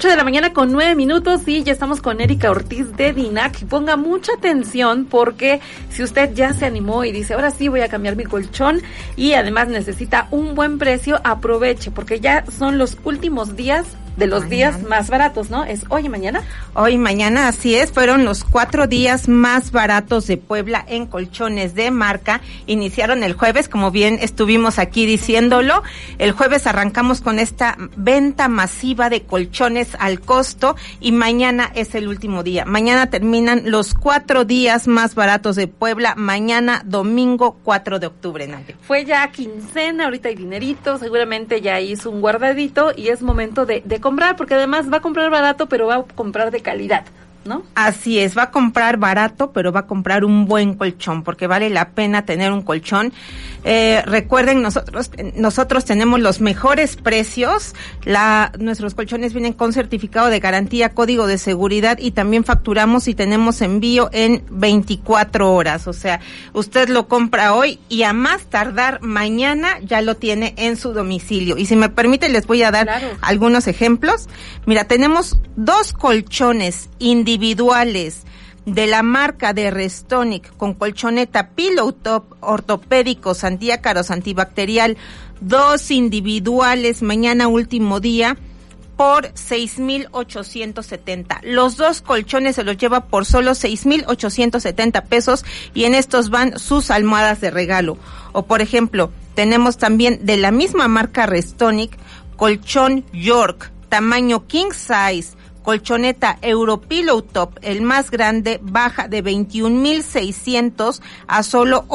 8:09 y ya estamos con Erika Ortiz de DINAC. Ponga mucha atención porque si usted ya se animó y dice, ahora sí voy a cambiar mi colchón y además necesita un buen precio, aproveche porque ya son los últimos días de los días más baratos, ¿no? ¿Es hoy y mañana? Hoy y mañana, así es. Fueron los 4 días más baratos de Puebla en colchones de marca. Iniciaron el jueves, como bien estuvimos aquí diciéndolo. El jueves arrancamos con esta venta masiva de colchones al costo y mañana es el último día. Mañana terminan los 4 días más baratos de Puebla. Mañana, domingo 4 de octubre, Nadia. Fue ya quincena, ahorita hay dinerito, seguramente ya hizo un guardadito y es momento de comprar, porque además va a comprar barato, pero va a comprar de calidad, ¿no? Así es, va a comprar barato, pero va a comprar un buen colchón, porque vale la pena tener un colchón. Recuerden, nosotros tenemos los mejores precios. Nuestros colchones vienen con certificado de garantía, código de seguridad y también facturamos y tenemos envío en 24 horas. O sea, usted lo compra hoy y a más tardar mañana ya lo tiene en su domicilio. Y si me permite, les voy a dar algunos ejemplos. Mira, tenemos 2 colchones individuales de la marca de Restonic con colchoneta Pillow Top ortopédicos, antiácaros, antibacterial, 2 individuales, mañana último día, por 6,870. Los 2 colchones se los lleva por solo 6,870 pesos y en estos van sus almohadas de regalo. O por ejemplo, tenemos también de la misma marca Restonic, colchón York, tamaño king size, colchoneta Europillow Top, el más grande, baja de 21,600 a solo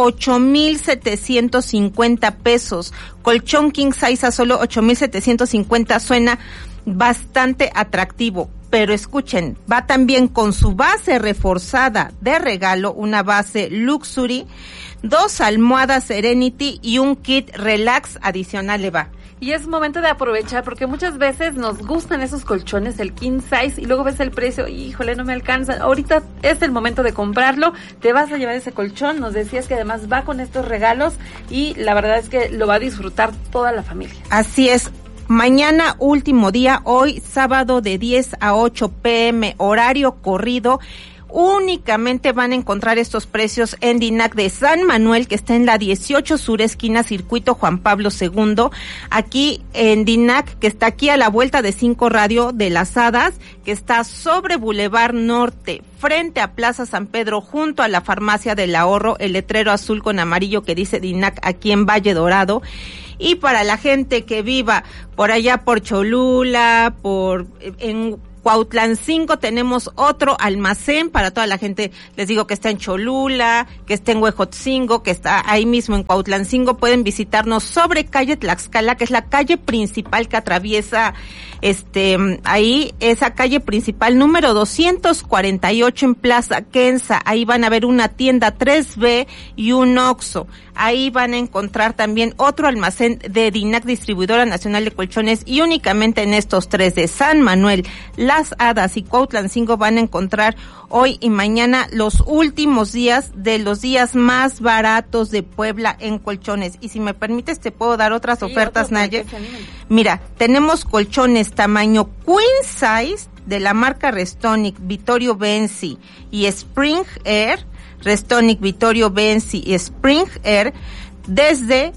8,750 pesos. Colchón king size a solo 8,750, suena bastante atractivo. Pero escuchen, va también con su base reforzada de regalo, una base Luxury, 2 almohadas Serenity y un kit Relax adicional le va. Y es momento de aprovechar porque muchas veces nos gustan esos colchones, el king size, y luego ves el precio y híjole, no me alcanza. Ahorita es el momento de comprarlo, te vas a llevar ese colchón, nos decías que además va con estos regalos y la verdad es que lo va a disfrutar toda la familia. Así es. Mañana último día, hoy sábado de 10 a 8 p.m, horario corrido. Únicamente van a encontrar estos precios en DINAC de San Manuel, que está en la 18 Sur, esquina Circuito Juan Pablo II. Aquí en DINAC, que está aquí a la vuelta de 5 Radio de Las Hadas, que está sobre Boulevard Norte, frente a Plaza San Pedro, junto a la Farmacia del Ahorro, el letrero azul con amarillo que dice DINAC aquí en Valle Dorado. Y para la gente que viva por allá por Cholula, en Cuautlancingo tenemos otro almacén para toda la gente, les digo que está en Cholula, que está en Huejotzingo, que está ahí mismo en Cuautlancingo, pueden visitarnos sobre calle Tlaxcala, que es la calle principal que atraviesa ahí, esa calle principal número 248 en Plaza Quenza. Ahí van a ver una tienda 3B y un Oxxo. Ahí van a encontrar también otro almacén de DINAC, Distribuidora Nacional de Colchones, y únicamente en estos 3 de San Manuel, Las Hadas y Cuautlancingo van a encontrar hoy y mañana los últimos días de los días más baratos de Puebla en colchones. Y si me permites, te puedo dar otras ofertas, Naye. Mira, tenemos colchones tamaño queen size de la marca Restonic, Vittorio Benzi y Spring Air, Restonic, Vittorio Benzi y Spring Air, desde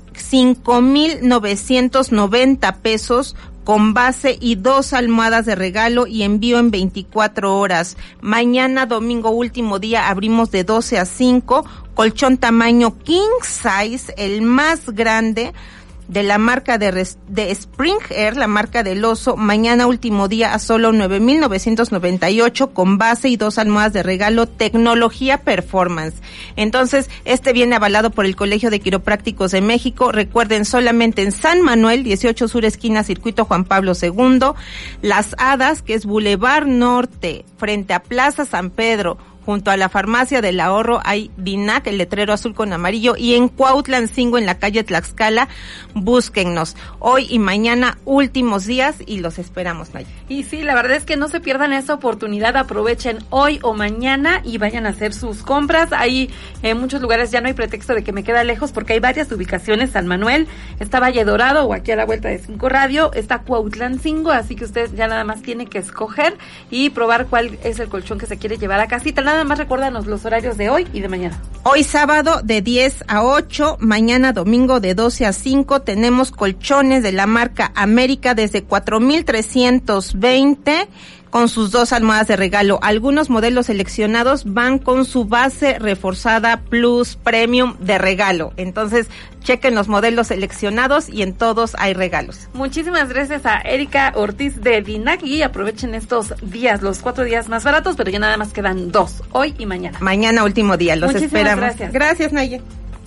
5,990 pesos con base y 2 almohadas de regalo y envío en 24 horas. Mañana, domingo, último día, abrimos de 12 a 5, colchón tamaño king size, el más grande, de la marca de Spring Air, la marca del oso, mañana último día a solo 9,998 con base y 2 almohadas de regalo, tecnología performance. Entonces, viene avalado por el Colegio de Quiroprácticos de México. Recuerden, solamente en San Manuel, 18 Sur, esquina Circuito Juan Pablo II, Las Hadas, que es Boulevard Norte, frente a Plaza San Pedro, junto a la farmacia del ahorro hay Dinac, el letrero azul con amarillo, y en Cuautlancingo, en la calle Tlaxcala, búsquennos. Hoy y mañana, últimos días, y los esperamos, Naya. Y sí, la verdad es que no se pierdan esa oportunidad, aprovechen hoy o mañana y vayan a hacer sus compras. Ahí en muchos lugares ya no hay pretexto de que me queda lejos, porque hay varias ubicaciones: San Manuel, está Valle Dorado o aquí a la vuelta de 5 Radio, está Cuautlancingo, así que usted ya nada más tiene que escoger y probar cuál es el colchón que se quiere llevar a casita. Nada más recuérdanos los horarios de hoy y de mañana. Hoy sábado de 10 a 8, mañana domingo de 12 a 5, tenemos colchones de la marca América desde 4,320 con sus 2 almohadas de regalo. Algunos modelos seleccionados van con su base reforzada Plus Premium de regalo. Entonces, chequen los modelos seleccionados y en todos hay regalos. Muchísimas gracias a Erika Ortiz de Dinac y aprovechen estos días, los 4 días más baratos, pero ya nada más quedan 2, hoy y mañana. Mañana último día, los esperamos. Gracias. Gracias, Naye.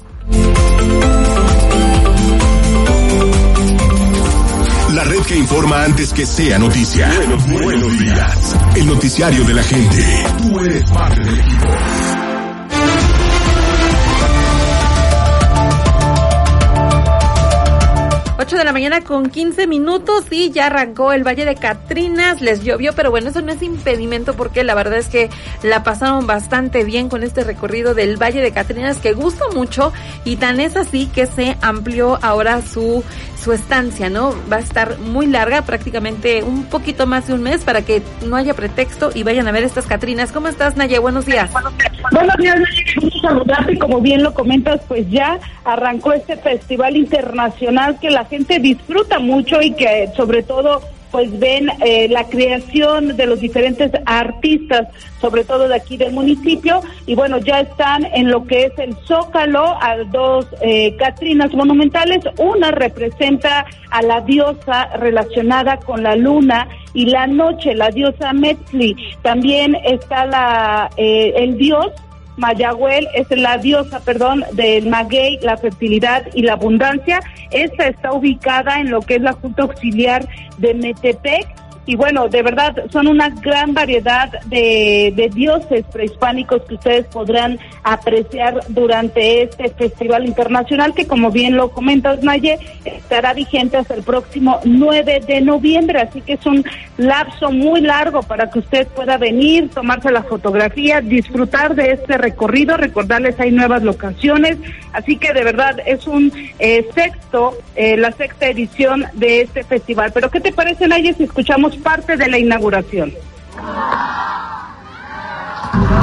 La red que informa antes que sea noticia. Buenos días. El noticiario de la gente. Tú eres parte del equipo. 8 de la mañana con 15 minutos y ya arrancó el Valle de Catrinas. Les llovió, pero bueno, eso no es impedimento, porque la verdad es que la pasaron bastante bien con este recorrido del Valle de Catrinas, que gusta mucho, y tan es así que se amplió ahora su estancia, ¿no? Va a estar muy larga, prácticamente un poquito más de un mes, para que no haya pretexto y vayan a ver estas Catrinas. ¿Cómo estás, Naye? Buenos días. Buenos días, Naye. Gusto saludarte. Como bien lo comentas, pues ya arrancó este festival internacional que la gente disfruta mucho y que sobre todo pues ven la creación de los diferentes artistas, sobre todo de aquí del municipio, y bueno, ya están en lo que es el Zócalo a 2 Catrinas monumentales. Una representa a la diosa relacionada con la luna y la noche, la diosa Metzli. También está el dios Mayagüel, es la diosa, del maguey, la fertilidad y la abundancia. Esta está ubicada en lo que es la Junta Auxiliar de Metepec. Y bueno, de verdad, son una gran variedad de dioses prehispánicos que ustedes podrán apreciar durante este festival internacional, que como bien lo comentas, Naye, estará vigente hasta el próximo 9 de noviembre, así que es un lapso muy largo para que usted pueda venir, tomarse la fotografía, disfrutar de este recorrido. Recordarles, hay nuevas locaciones, así que de verdad es un la sexta edición de este festival. Pero ¿qué te parece, Naye, si escuchamos parte de la inauguración?